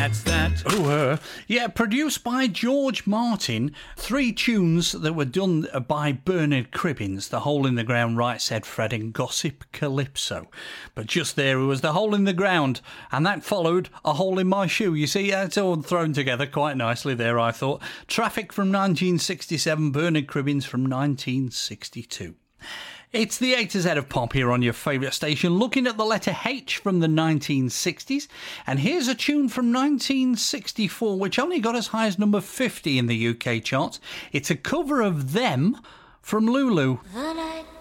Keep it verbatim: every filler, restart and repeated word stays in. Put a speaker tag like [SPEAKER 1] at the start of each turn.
[SPEAKER 1] That's that.
[SPEAKER 2] Oh, uh, yeah, produced by George Martin. Three tunes that were done by Bernard Cribbins. The Hole in the Ground, Right Said Fred, and Gossip Calypso. But just there it was The Hole in the Ground, and that followed A Hole in My Shoe. You see, it's all thrown together quite nicely there, I thought. Traffic from nineteen sixty-seven, Bernard Cribbins from nineteen sixty-two. It's the A to Z of pop here on your favourite station, looking at the letter H from the nineteen sixties. And here's a tune from nineteen sixty-four, which only got as high as number fifty in the U K charts. It's a cover of Them from Lulu.
[SPEAKER 3] The night